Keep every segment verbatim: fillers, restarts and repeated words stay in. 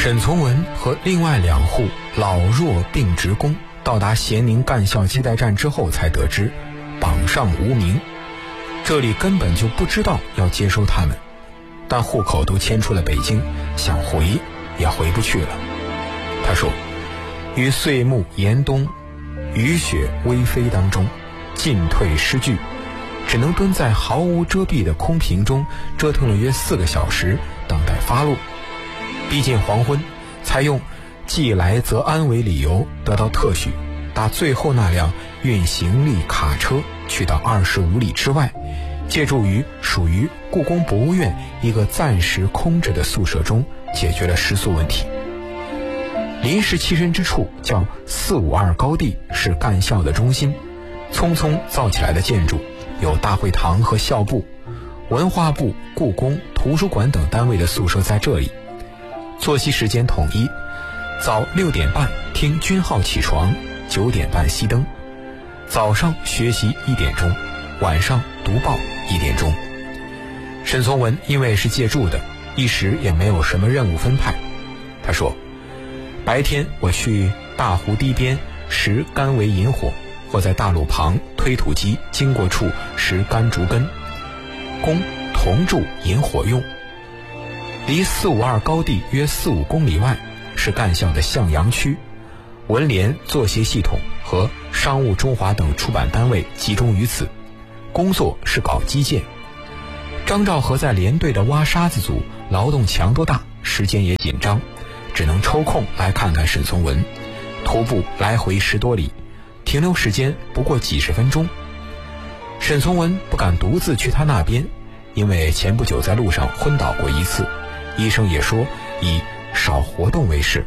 沈从文和另外两户老弱病职工到达咸宁干校接待站之后，才得知榜上无名，这里根本就不知道要接收他们，但户口都迁出了北京，想回也回不去了。他说，于岁暮严冬，雨雪微飞当中，进退失据，只能蹲在毫无遮蔽的空瓶中折腾了约四个小时，等待发落。逼近黄昏，才用既来则安为理由得到特许，搭最后那辆运行李卡车去到二十五里之外，借助于属于故宫博物院一个暂时空着的宿舍中解决了食宿问题。临时栖身之处叫四五二高地，是干校的中心，匆匆造起来的建筑有大会堂和校部，文化部、故宫、图书馆等单位的宿舍在这里。作息时间统一，早六点半听军号起床，九点半熄灯，早上学习一点钟，晚上读报一点钟。沈从文因为是借住的，一时也没有什么任务分派。他说，白天我去大湖堤边拾干为引火，或在大路旁推土机经过处拾干竹根，供同住引火用。离四五二高地约四五公里外是干校的向阳区，文联、作协系统和商务中华等出版单位集中于此，工作是搞基建。张兆和在连队的挖沙子组劳动强度大，时间也紧张，只能抽空来看看沈从文，徒步来回十多里，停留时间不过几十分钟。沈从文不敢独自去他那边，因为前不久在路上昏倒过一次，医生也说以少活动为是。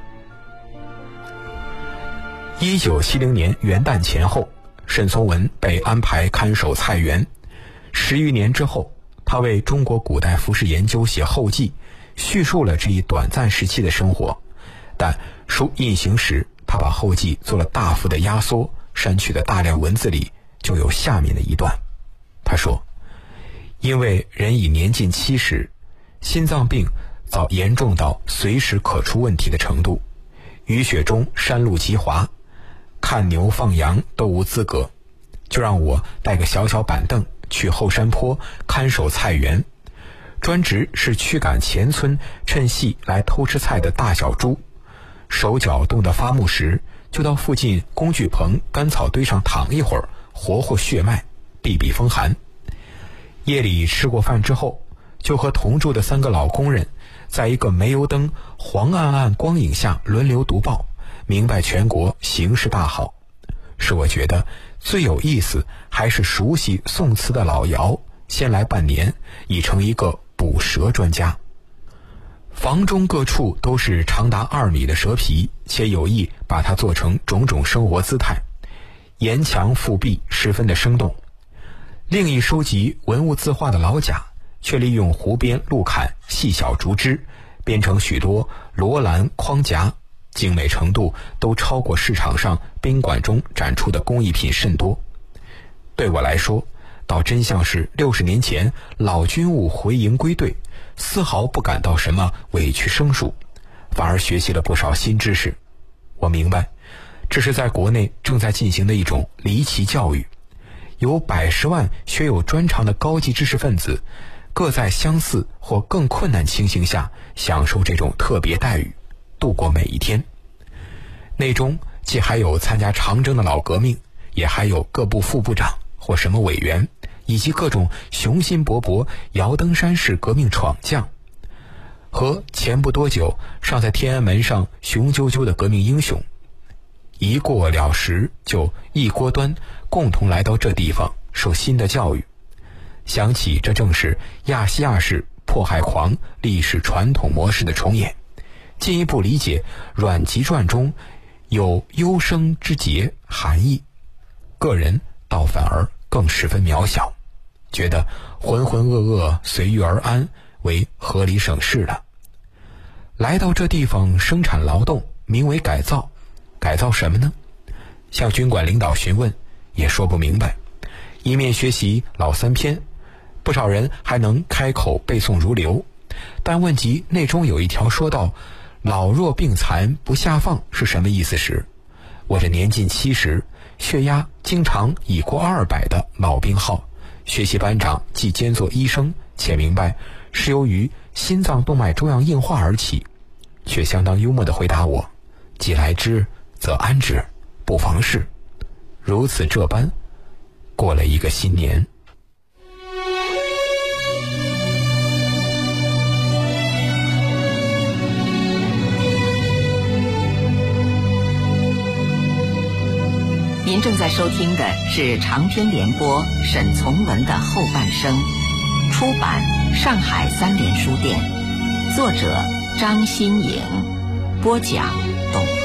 一九七零年元旦前后，沈从文被安排看守菜园。十余年之后，他为中国古代服饰研究写后记，叙述了这一短暂时期的生活。但书印行时，他把后记做了大幅的压缩，删去的大量文字里就有下面的一段。他说，因为人已年近七十，心脏病早严重到随时可出问题的程度，雨雪中山路极滑，看牛放羊都无资格，就让我带个小小板凳去后山坡看守菜园，专职是驱赶前村趁隙来偷吃菜的大小猪，手脚冻得发木时，就到附近工具棚干草堆上躺一会儿，活活血脉，避避风寒。夜里吃过饭之后，就和同住的三个老工人在一个煤油灯黄暗暗光影下轮流读报，明白全国形势大好。使我觉得最有意思还是熟悉宋词的老姚，先来半年已成一个捕蛇专家。房中各处都是长达二米的蛇皮，且有意把它做成种种生活姿态，沿墙覆壁十分的生动。另一收集文物字画的老贾，却利用湖边路坎细小竹枝编成许多罗兰框夹，精美程度都超过市场上宾馆中展出的工艺品甚多。对我来说，倒真像是六十年前老军务回营归队，丝毫不感到什么委屈生疏，反而学习了不少新知识。我明白，这是在国内正在进行的一种离奇教育，有百十万学有专长的高级知识分子，各在相似或更困难情形下享受这种特别待遇，度过每一天。内中既还有参加长征的老革命，也还有各部副部长或什么委员，以及各种雄心勃勃摇登山式革命闯将，和前不多久尚在天安门上雄赳赳的革命英雄，一过了时就一锅端共同来到这地方受新的教育。想起这正是亚细亚式迫害狂历史传统模式的重演，进一步理解阮籍传中有幽生之节含义，个人倒反而更十分渺小，觉得浑浑噩噩随遇而安为合理省事了。来到这地方生产劳动，名为改造，改造什么呢？向军管领导询问也说不明白，一面学习老三篇，不少人还能开口背诵如流，但问及内中有一条说到老弱病残不下放是什么意思时，我这年近七十，血压经常已过二百的老兵号学习班长既兼做医生，且明白是由于心脏动脉粥样硬化而起，却相当幽默地回答我：既来之则安之，不妨事。如此这般过了一个新年。 您正在收听的是长篇联播沈从文的后半生，出版上海三联书店，作者张新颖，播讲董